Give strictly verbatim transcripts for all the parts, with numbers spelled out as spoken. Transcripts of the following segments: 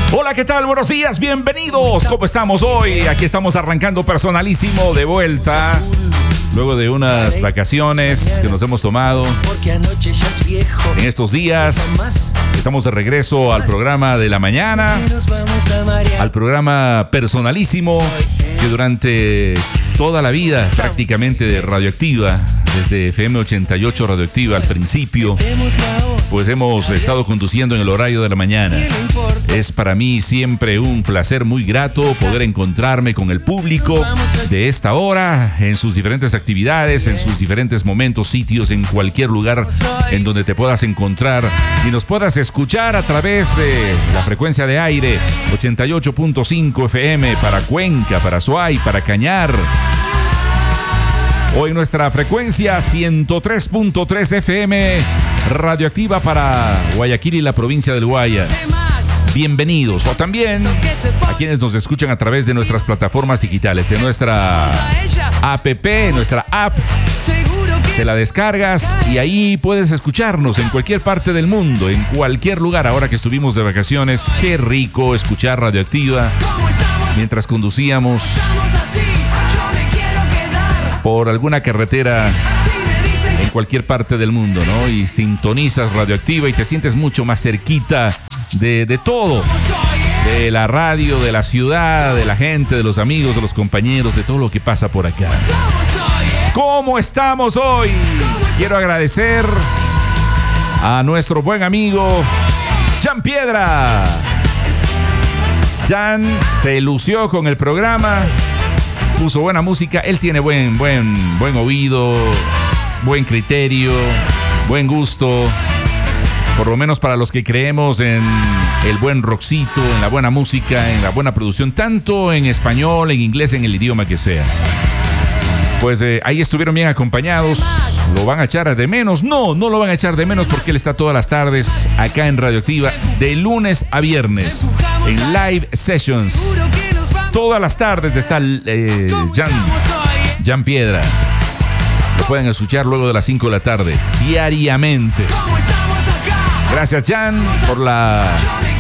Hola, ¿qué tal? Buenos días, bienvenidos. ¿Cómo estamos hoy? Aquí estamos arrancando Personalísimo de vuelta. Luego de unas vacaciones que nos hemos tomado en estos días, estamos de regreso al programa de la mañana, al programa Personalísimo, que durante toda la vida prácticamente de Radioactiva, desde F M ochenta y ocho Radioactiva al principio, pues hemos estado conduciendo en el horario de la mañana. Es para mí siempre un placer muy grato poder encontrarme con el público de esta hora, en sus diferentes actividades, en sus diferentes momentos, sitios, en cualquier lugar en donde te puedas encontrar y nos puedas escuchar a través de la frecuencia de aire ochenta y ocho punto cinco F M para Cuenca, para Suay, para Cañar. Hoy nuestra frecuencia ciento tres punto tres F M Radioactiva para Guayaquil y la provincia del Guayas. Bienvenidos. O también a quienes nos escuchan a través de nuestras plataformas digitales, en nuestra app, nuestra app. Te la descargas y ahí puedes escucharnos en cualquier parte del mundo, en cualquier lugar. Ahora que estuvimos de vacaciones, qué rico escuchar Radioactiva mientras conducíamos por alguna carretera en cualquier parte del mundo, ¿no? Y sintonizas Radioactiva y te sientes mucho más cerquita de, de todo, de la radio, de la ciudad, de la gente, de los amigos, de los compañeros, de todo lo que pasa por acá. ¿Cómo estamos hoy? Quiero agradecer a nuestro buen amigo Jan Piedra. Jan se lució con el programa, puso buena música. Él tiene buen, buen, buen oído, buen criterio, buen gusto. Por lo menos para los que creemos en el buen rockcito, en la buena música, en la buena producción, tanto en español, en inglés, en el idioma que sea. Pues eh, ahí estuvieron bien acompañados. ¿Lo van a echar de menos? No, no lo van a echar de menos porque él está todas las tardes acá en Radioactiva, de lunes a viernes, en live sessions. Todas las tardes está eh, Jan, Jan Piedra. Lo pueden escuchar luego de las cinco de la tarde, diariamente. Gracias, Jan, por la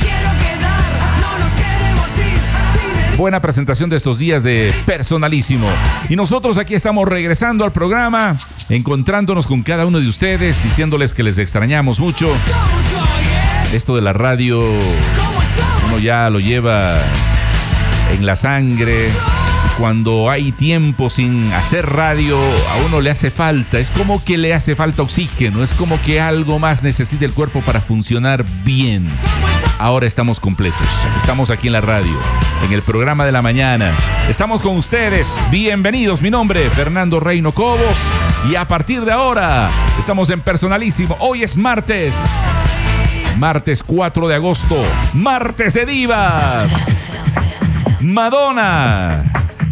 buena presentación de estos días de Personalísimo. Y nosotros aquí estamos regresando al programa, encontrándonos con cada uno de ustedes, diciéndoles que les extrañamos mucho. Esto de la radio, uno ya lo lleva en la sangre. Cuando hay tiempo sin hacer radio, a uno le hace falta. Es como que le hace falta oxígeno. Es como que algo más necesita el cuerpo para funcionar bien. Ahora estamos completos. Estamos aquí en la radio, en el programa de la mañana. Estamos con ustedes. Bienvenidos. Mi nombre es Fernando Reino Cobos. Y a partir de ahora, estamos en Personalísimo. Hoy es martes. Martes cuatro de agosto. Martes de divas. Madonna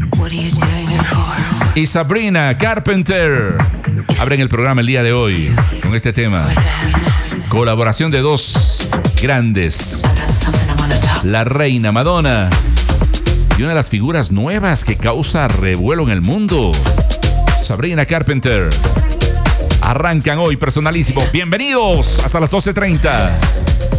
y Sabrina Carpenter abren el programa el día de hoy con este tema. Colaboración de dos grandes, la reina Madonna y una de las figuras nuevas que causa revuelo en el mundo, Sabrina Carpenter. Arrancan hoy Personalísimo. Bienvenidos hasta las doce treinta.